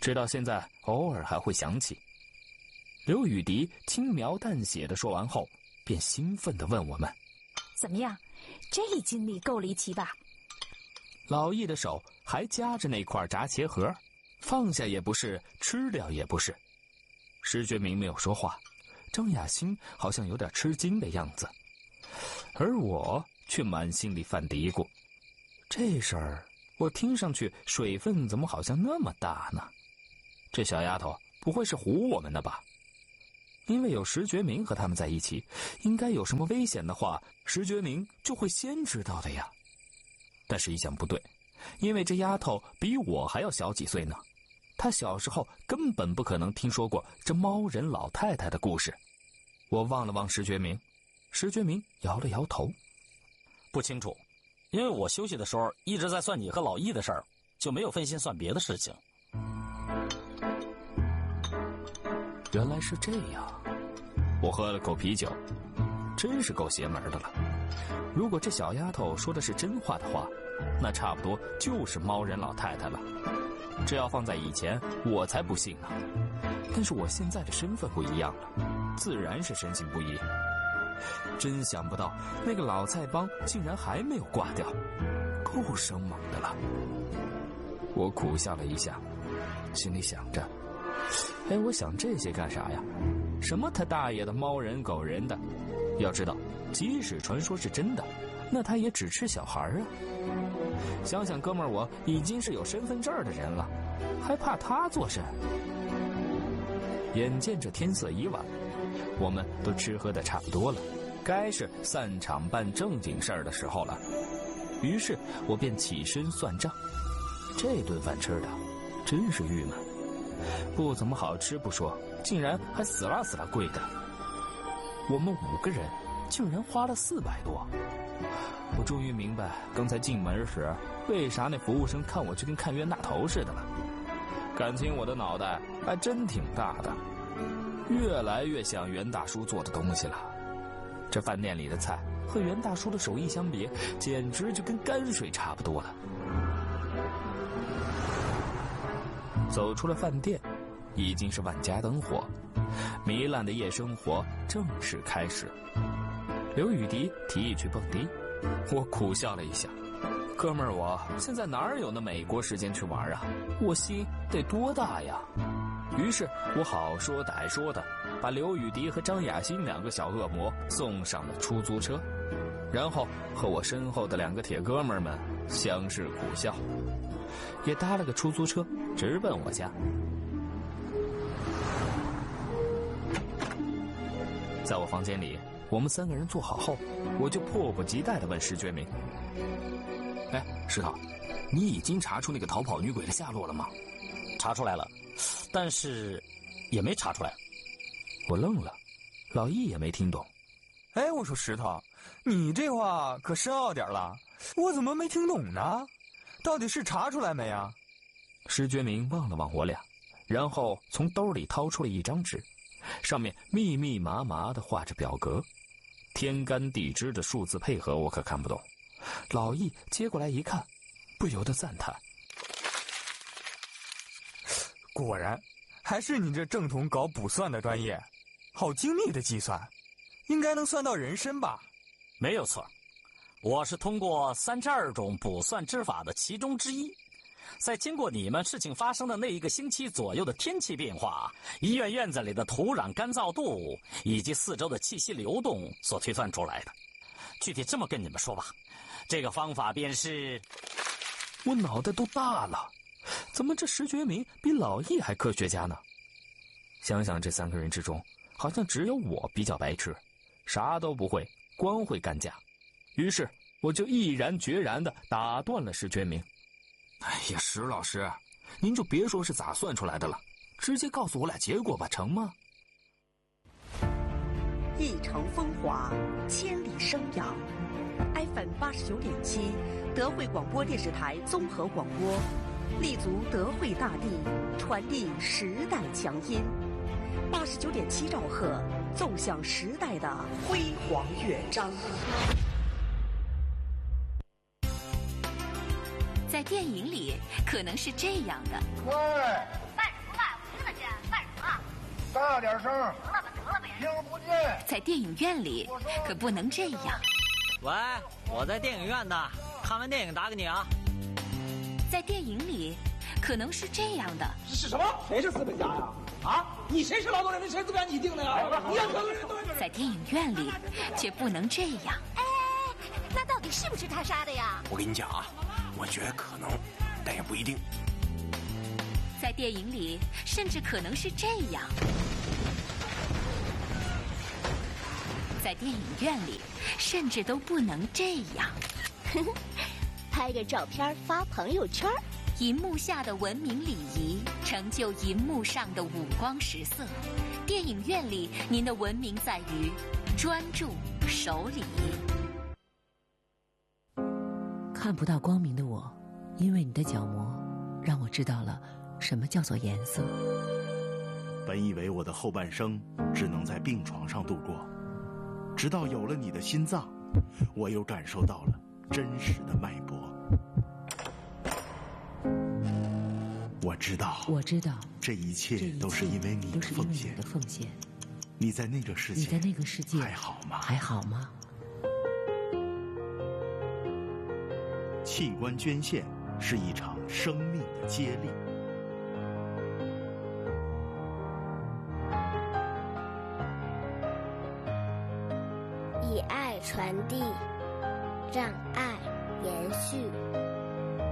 直到现在偶尔还会想起。刘雨迪轻描淡写地说完后，便兴奋地问我们： 怎么样，这经历够离奇吧？ 老易的手还夹着那块炸茄盒，放下也不是，吃掉也不是。石觉明没有说话，张雅欣好像有点吃惊的样子，而我却满心里犯嘀咕，这事儿我听上去水分怎么好像那么大呢？这小丫头不会是唬我们的吧？因为有石觉明和他们在一起，应该有什么危险的话，石觉明就会先知道的呀。但是一想不对，因为这丫头比我还要小几岁呢，她小时候根本不可能听说过这猫人老太太的故事。我望了望石觉明，石觉明摇了摇头， 不清楚，因为我休息的时候一直在算你和老易的事儿，就没有分心算别的事情。 原来是这样。我喝了口啤酒，真是够邪门的了。如果这小丫头说的是真话的话，那差不多就是猫人老太太了。这要放在以前，我才不信呢。但是我现在的身份不一样了，自然是深信不疑。真想不到那个老蔡帮竟然还没有挂掉，够生猛的了。我苦笑了一下，心里想着，我想这些干啥呀？什么他大爷的猫人狗人的，要知道即使传说是真的，那他也只吃小孩啊。想想哥们儿我已经是有身份证的人了，还怕他做甚？眼见着天色已晚，我们都吃喝的差不多了，该是散场办正经事儿的时候了。于是我便起身算账。这顿饭吃的真是郁闷，不怎么好吃不说，竟然还死啦贵的。我们5个人竟然花了400多。我终于明白刚才进门时为啥那服务生看我就跟看冤大头似的了。感情我的脑袋还真挺大的，越来越像袁大叔做的东西了。这饭店里的菜和袁大叔的手艺相比，简直就跟泔水差不多了。走出了饭店，已经是万家灯火，糜烂的夜生活正式开始。刘雨迪提议去蹦迪，我苦笑了一下，哥们儿，我现在哪有那美国时间去玩啊？我心得多大呀！于是我好说歹说的把刘雨迪和张雅欣2个小恶魔送上了出租车，然后和我身后的2个铁哥们儿们相视苦笑，也搭了个出租车直奔我家。在我房间里，我们3个人坐好后，我就迫不及待地问石觉明：石头，你已经查出那个逃跑女鬼的下落了吗？ 查出来了，但是也没查出来。 我愣了，老易也没听懂。 我说石头，你这话可深奥点了，我怎么没听懂呢？到底是查出来没啊？ 石觉明望了望我俩，然后从兜里掏出了一张纸，上面密密麻麻地画着表格，天干地支的数字配合我可看不懂。老易接过来一看，不由得赞叹： 果然还是你这正统搞卜算的专业，好精密的计算，应该能算到人参吧？ 没有错，我是通过32种卜算之法的其中之一，在经过你们事情发生的那1个星期左右的天气变化、医院院子里的土壤干燥度以及4周的气息流动所推算出来的。具体这么跟你们说吧，这个方法便是…… 我脑袋都大了，怎么这石觉明比老易还科学家呢？想想这3个人之中，好像只有我比较白痴，啥都不会，光会干架。于是我就毅然决然地打断了石觉明：石老师，您就别说是咋算出来的了，直接告诉我俩结果吧，成吗？ 一城风华，千里生养。FM 89.7，德惠广播电视台综合广播，立足德惠大地，传递时代强音。89.7兆赫，纵享时代的辉煌乐章。 在电影里可能是这样的： 喂， 大点声，听不见。 在电影院里可不能这样。 喂，我在电影院呢，看完电影打给你啊。 在电影里可能是这样的。 是什么？谁是资本家呀？啊，你谁是劳动人民？谁资本家你定的呀？你要可在电影院里却不能这样。 那到底是不是他杀的呀？ 我跟你讲啊，我觉得可能，但也不一定。 在电影里甚至可能是这样。在电影院里甚至都不能这样。 拍个照片发朋友圈。 银幕下的文明礼仪成就银幕上的五光十色。电影院里您的文明在于专注守礼。 看不到光明的我，因为你的角膜让我知道了什么叫做颜色。 本以为我的后半生只能在病床上度过，直到有了你的心脏，我又感受到了真实的脉搏。我知道，这一切都是因为你的奉献。你在那个世界还好吗？器官捐献是一场生命的接力。 以爱传递，让爱延续。